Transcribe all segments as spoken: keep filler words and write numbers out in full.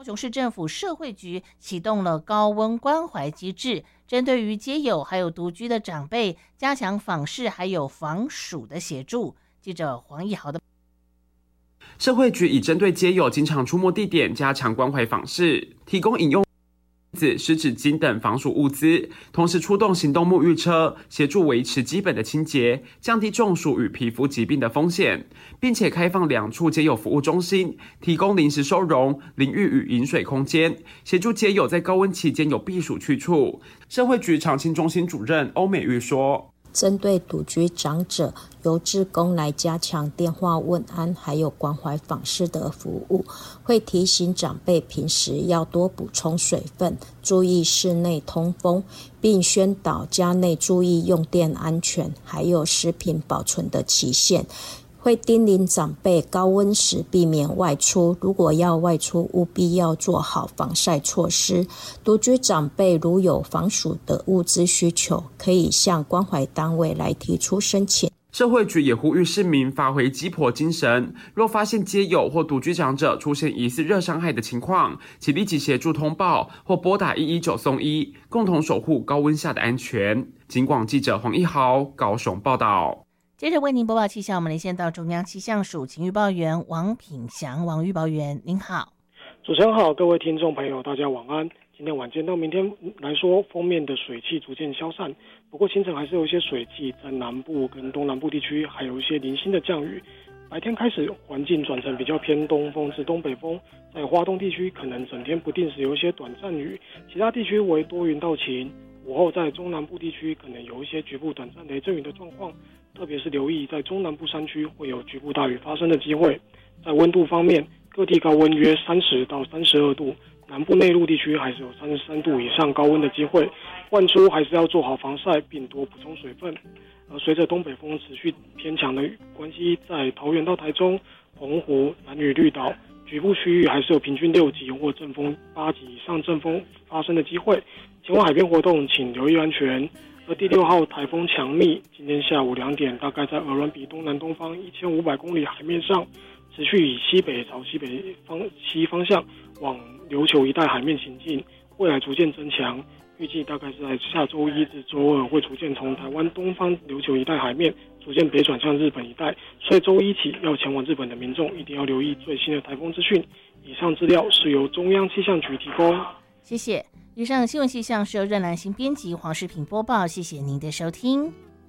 高雄市政府社会局启动了高温关怀机制，针对于街友还有独居的长辈，加强访视还有防暑的协助。记者黄义豪的社会局已针对街友经常出没地点加强关怀访视，提供饮用湿纸巾等防暑物资，同时出动行动沐浴车，协助维持基本的清洁，降低中暑与皮肤疾病的风险，并且开放两处街友服务中心，提供临时收容、淋浴与饮水空间，协助街友在高温期间有避暑去处。社会局长青中心主任欧美玉说， 针对独居长者，由志工来加强电话问安还有关怀访视的服务，会提醒长辈平时要多补充水分，注意室内通风，并宣导家内注意用电安全，还有食品保存的期限。会叮咛长辈高温时避免外出，如果要外出务必要做好防晒措施。独居长辈如有防暑的物资需求，可以向关怀单位来提出申请。 社会局也呼吁市民发挥鸡婆精神，若发现街友或独居长者出现疑似热伤害的情况，请立即协助通报或拨打一一九送医，共同守护高温下的安全。警广记者黄一豪高雄报道。 接着为您播报气象，我们连线到中央气象署晴预报员王品祥，王预报员您好。 主持人好，各位听众朋友大家晚安。今天晚间到明天来说，锋面的水汽逐渐消散，不过清晨还是有一些水汽在南部跟东南部地区，还有一些零星的降雨。白天开始环境转成比较偏东风至东北风，在花东地区可能整天不定时有一些短暂雨，其他地区为多云到晴。午后在中南部地区可能有一些局部短暂雷阵雨的状况，特别是留意在中南部山区会有局部大雨发生的机会。在温度方面，各地高温约三十到三十二度，南部内陆地区还是有三十三度以上高温的机会。外出还是要做好防晒，并多补充水分。而随着东北风持续偏强的关系，在桃园到台中、澎湖、兰屿、绿岛局部区域还是有平均六级或阵风八级以上阵风发生的机会。前往海边活动请留意安全。而第六号台风强密，今天下午两点大概在鹅銮鼻东南东方一千五百公里海面上，持续以西北朝西北方西方向往琉球一带海面行进，未来逐渐增强，预计大概是在下周一至周二会逐渐从台湾东方琉球一带海面逐渐北转向日本一带，所以周一起要前往日本的民众一定要留意最新的台风资讯。以上资料是由中央气象局提供。 谢谢。以上新闻气象是由任兰心编辑，黄世平播报，谢谢您的收听。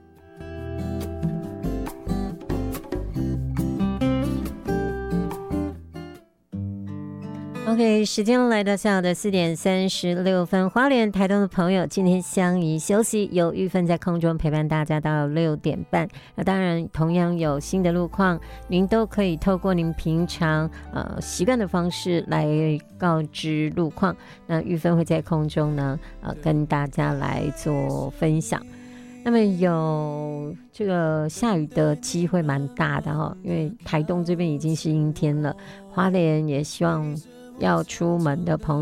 OK， 时间来到下午的四点三十六分，花莲、台东的朋友今天相宜休息，由玉芬在空中陪伴大家到六点半。那当然，同样有新的路况，您都可以透过您平常呃习惯的方式来告知路况。那玉芬会在空中呢，呃，跟大家来做分享。那么有这个下雨的机会蛮大的哈，因为台东这边已经是阴天了，花莲也希望要出门的朋友